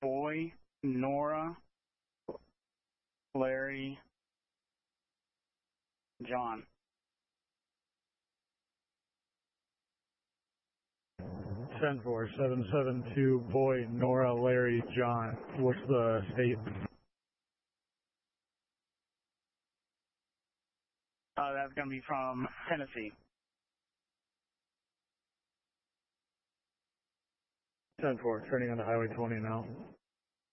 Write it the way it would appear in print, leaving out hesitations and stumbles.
Boy, Nora, Larry, John. 10-4, 772, Boy, Nora, Larry, John. What's the state? That's going to be from Tennessee. 10-4, turning on to Highway 20 now.